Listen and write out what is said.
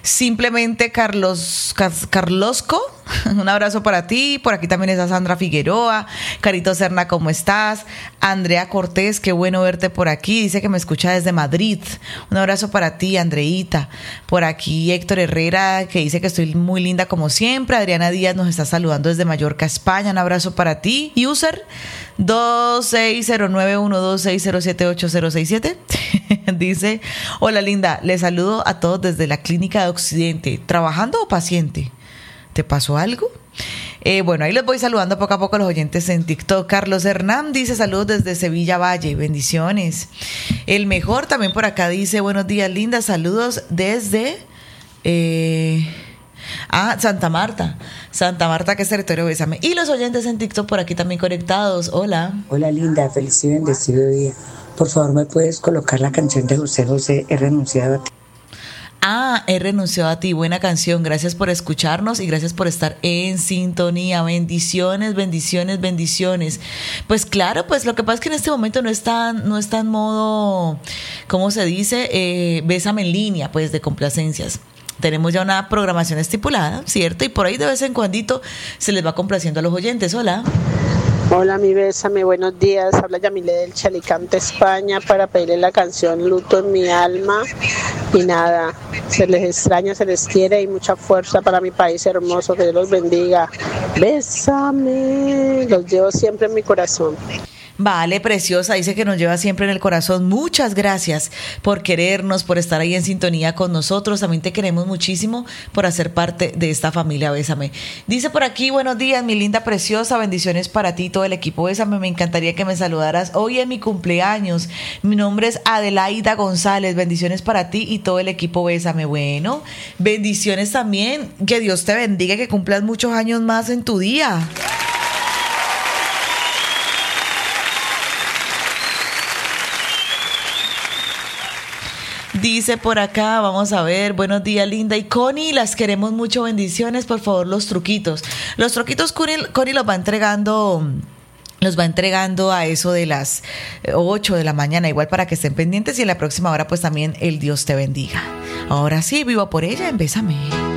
Simplemente Carlosco, un abrazo para ti. Por aquí también está Sandra Figueroa. Carito Serna, ¿cómo estás? Andrea Cortés, qué bueno verte por aquí. Dice que me escucha desde Madrid. Un abrazo para ti, Andreita. Por aquí Héctor Herrera, que dice que estoy muy linda como siempre. Adriana Díaz nos está saludando desde Mallorca, España. Un abrazo para ti. User 260912607807 dice: hola linda, les saludo a todos desde la clínica de Occidente. ¿Trabajando o paciente? ¿Te pasó algo? Bueno, ahí les voy saludando poco a poco a los oyentes en TikTok. Carlos Hernán dice: saludos desde Sevilla Valle, bendiciones. El mejor también por acá dice: buenos días linda, saludos desde Santa Marta, que es territorio Bésame. Y los oyentes en TikTok por aquí también conectados. Hola. Hola linda, feliz y bendecido día. Por favor, ¿me puedes colocar la canción de José José, He renunciado a ti? He renunciado a ti, buena canción. Gracias por escucharnos y gracias por estar en sintonía. Bendiciones, bendiciones, bendiciones. Pues claro, pues lo que pasa es que en este momento no está en modo, ¿cómo se dice? Bésame en línea, pues, de complacencias. Tenemos ya una programación estipulada, ¿cierto? Y por ahí de vez en cuando se les va complaciendo a los oyentes. Hola. Hola, mi Bésame, buenos días. Habla Yamile del Chalicante, España, para pedirle la canción Luto en mi alma. Y nada, se les extraña, se les quiere y mucha fuerza para mi país hermoso. Que Dios los bendiga. Bésame, los llevo siempre en mi corazón. Vale, preciosa, dice que nos lleva siempre en el corazón. Muchas gracias por querernos, por estar ahí en sintonía con nosotros. También te queremos muchísimo por hacer parte de esta familia Bésame. Dice por aquí: buenos días, mi linda preciosa, bendiciones para ti y todo el equipo Bésame. Me encantaría que me saludaras hoy en mi cumpleaños. Mi nombre es Adelaida González. Bendiciones para ti y todo el equipo Bésame. Bueno, bendiciones también. Que Dios te bendiga y que cumplas muchos años más en tu día. Dice por acá, vamos a ver, buenos días linda y Connie, las queremos mucho, bendiciones, por favor los truquitos Connie los va entregando a eso de las 8 de la mañana, igual para que estén pendientes, y en la próxima hora pues también el Dios te bendiga. Ahora sí, viva por ella, Bésame.